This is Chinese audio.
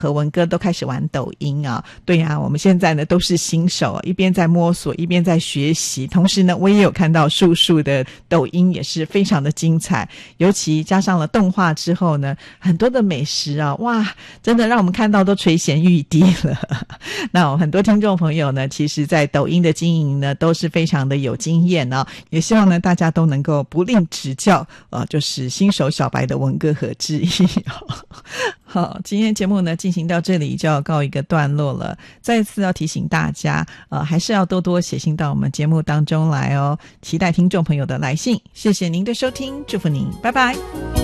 和文哥都开始玩抖音啊。对啊，我们现在呢都是新手，一边在摸索一边在学习，同时呢我也有看到树树的抖音也是非常的精彩，尤其加上了动画之后呢，很多的美食啊，哇，真的让我们看到都垂涎欲滴了。那很多听众朋友呢，其实在抖音的经营呢都是非常的有经验啊，也希望呢大家都能够不吝指教，就是新手小白的文哥和志毅。好，今天节目呢进行到这里就要告一个段落了，再次要提醒大家还是要多多写信到我们节目当中来哦，期待听众朋友的来信。谢谢您的收听，祝福您，拜拜。